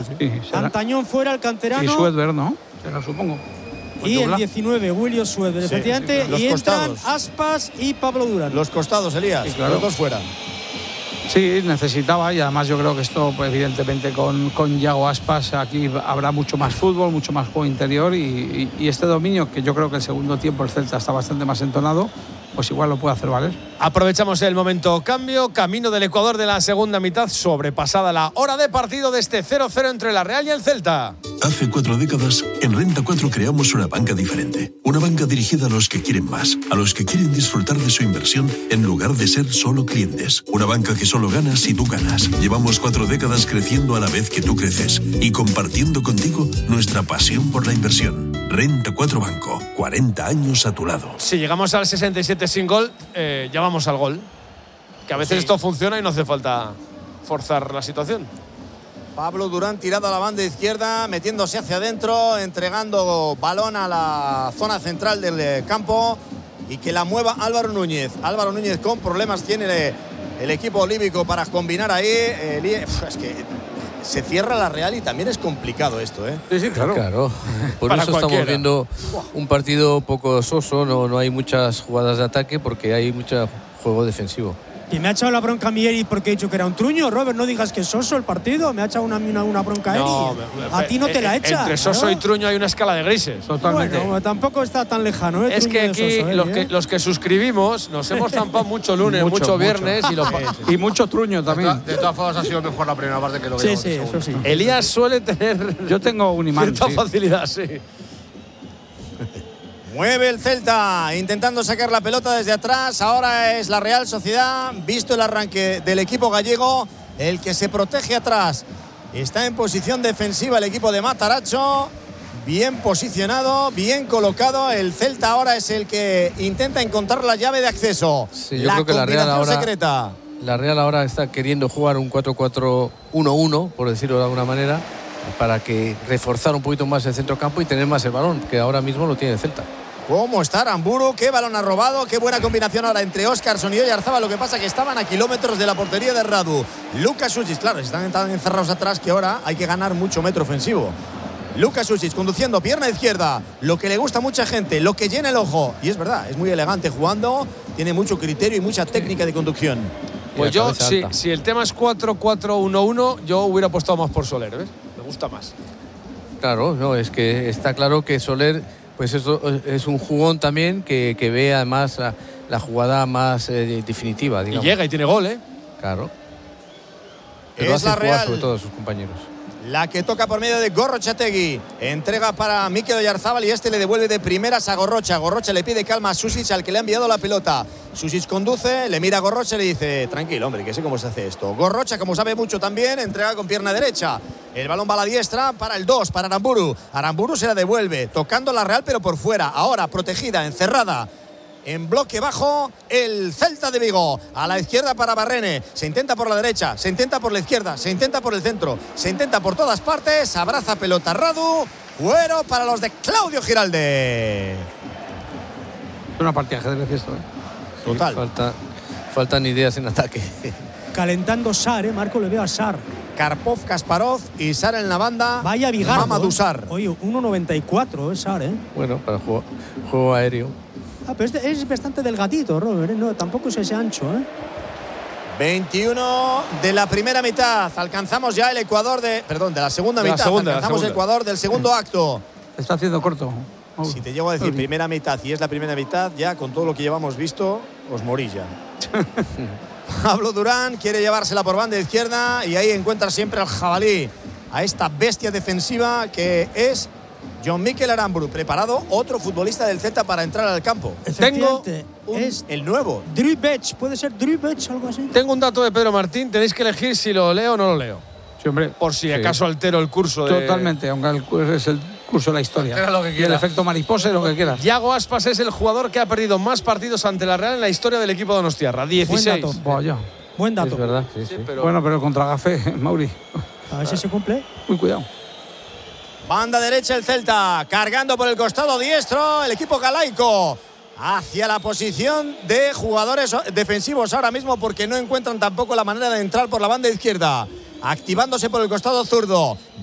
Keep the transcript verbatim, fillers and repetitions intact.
sí, sí. Sí, Antañón fuera, el canterano. Y Suedberg, ¿no? Será, supongo. Y el diecinueve, William Suedberg, sí, efectivamente. Sí, claro. Y entran Aspas y Pablo Durán. Los costados, Elías. Sí, claro. Los dos fuera. Sí, necesitaba, y además yo creo que esto, pues, evidentemente, con, con Yago Aspas aquí habrá mucho más fútbol, mucho más juego interior y, y, y este dominio, que yo creo que el segundo tiempo el Celta está bastante más entonado, pues igual lo puede hacer valer. Aprovechamos el momento cambio, camino del Ecuador de la segunda mitad, sobrepasada la hora de partido de este cero cero entre la Real y el Celta. Hace cuatro décadas, en Renta cuatro creamos una banca diferente. Una banca dirigida a los que quieren más, a los que quieren disfrutar de su inversión en lugar de ser solo clientes. Una banca que solo gana si tú ganas. Llevamos cuatro décadas creciendo a la vez que tú creces y compartiendo contigo nuestra pasión por la inversión. Renta cuatro Banco, cuarenta años a tu lado. Si llegamos al sesenta y siete sin gol, eh, ya vamos al gol. Que a veces sí. Esto funciona y no hace falta forzar la situación. Pablo Durán tirado a la banda izquierda, metiéndose hacia adentro, entregando balón a la zona central del campo y que la mueva Álvaro Núñez. Álvaro Núñez con problemas tiene el equipo olímpico para combinar ahí. Es que se cierra la Real y también es complicado esto, ¿eh? Sí, sí, claro. claro. Por para eso cualquiera. Estamos viendo un partido poco soso, no, no hay muchas jugadas de ataque porque hay mucho juego defensivo. Y me ha echado la bronca a mí Eri porque he dicho que era un truño. Robert, no digas que es soso el partido. Me ha echado una, una, una bronca a Eri. No, a ti no te la echa. Entre soso, ¿no?, y truño hay una escala de grises. Totalmente. Bueno, tampoco está tan lejano, ¿eh? Es que aquí soso, ¿eh? los, que, los que suscribimos nos hemos zampado mucho lunes, mucho, mucho viernes. Mucho. Y, los, sí, sí. y mucho truño también. De, de todas formas ha sido mejor la primera parte que lo Sí, sí, eso sí. Elías suele tener… Yo tengo un imán. Cierta sí. facilidad, sí. Mueve el Celta, intentando sacar la pelota desde atrás. Ahora es la Real Sociedad, visto el arranque del equipo gallego, el que se protege atrás. Está en posición defensiva el equipo de Matarazzo. Bien posicionado, bien colocado. El Celta ahora es el que intenta encontrar la llave de acceso. Sí, yo la creo que la Real ahora, secreta. La Real ahora está queriendo jugar un cuatro cuatro uno uno, por decirlo de alguna manera, para que reforzar un poquito más el centrocampo y tener más el balón, que ahora mismo lo tiene el Celta. ¿Cómo está Aramburu? ¿Qué balón ha robado? Qué buena combinación ahora entre Óscarson y Oyarzabal. Lo que pasa es que estaban a kilómetros de la portería de Radu. Lucas Sucic, claro, están tan encerrados atrás que ahora hay que ganar mucho metro ofensivo. Lucas Sucic conduciendo, pierna izquierda, lo que le gusta a mucha gente, lo que llena el ojo. Y es verdad, es muy elegante jugando, tiene mucho criterio y mucha técnica de conducción. Pues yo, si, si el tema es cuatro cuatro uno uno, yo hubiera apostado más por Soler, ¿ves? Me gusta más. Claro, no, es que está claro que Soler… Pues eso es un jugón también que, que ve además la, la jugada más eh, definitiva, digamos. Y llega y tiene gol, ¿eh? Claro. Pero es la Real, sobre todo a sus compañeros. La que toca por medio de Gorrochategui. Entrega para Mikel Oyarzabal y este le devuelve de primeras a Gorrocha. Gorrocha le pide calma a Susic, al que le ha enviado la pelota. Susic conduce, le mira a Gorrocha y le dice: tranquilo, hombre, que sé cómo se hace esto. Gorrocha, como sabe mucho también, entrega con pierna derecha. El balón va a la diestra para el dos, para Aramburu. Aramburu se la devuelve, tocando la Real pero por fuera. Ahora protegida, encerrada. En bloque bajo, el Celta de Vigo. A la izquierda para Barrene. Se intenta por la derecha, se intenta por la izquierda, se intenta por el centro, se intenta por todas partes. Abraza pelota Radu. Fuero para los de Claudio Giralde. Es una partida de ajedrez esto, ¿eh? Total. Sí, falta, faltan ideas en ataque. Calentando Sar, ¿eh? Marco, le veo a Sar. Karpov, Kasparov y Sar en la banda. Vaya Vigardo. Mamadou Sar. Oye, uno noventa y cuatro es Sar, ¿eh? Bueno, para juego, juego aéreo. Ah, pero es, es bastante delgadito, Robert, ¿eh? No, tampoco es ese ancho, ¿eh? veintiuno de la primera mitad. Alcanzamos ya el Ecuador de… Perdón, de la segunda de la mitad. Segunda, Alcanzamos la el Ecuador del segundo acto. Está haciendo corto. Oh. Si te llego a decir primera mitad y es la primera mitad, ya con todo lo que llevamos visto, os morís ya. Pablo Durán quiere llevársela por banda izquierda y ahí encuentra siempre al jabalí, a esta bestia defensiva que es John Mikel Aramburu. Preparado otro futbolista del Celta para entrar al campo. Tengo un, es el nuevo Drew Betch, puede ser Drew Betch o algo así. Tengo un dato de Pedro Martín, tenéis que elegir si lo leo o no lo leo. Sí, hombre. Por si sí. acaso altero el curso de… Totalmente, aunque el, es el curso de la historia. Era lo que y el efecto mariposa y lo que quieras. Yago Aspas es el jugador que ha perdido más partidos ante la Real en la historia del equipo de Donostiarra. dieciséis. Buen dato. Vaya. Buen dato. Es verdad, sí, sí. Sí, pero… Bueno, pero contra Gafé, Mauri. A ver si se cumple. Muy cuidado. Banda derecha el Celta, cargando por el costado diestro el equipo galaico hacia la posición de jugadores defensivos ahora mismo porque no encuentran tampoco la manera de entrar por la banda izquierda. Activándose por el costado zurdo.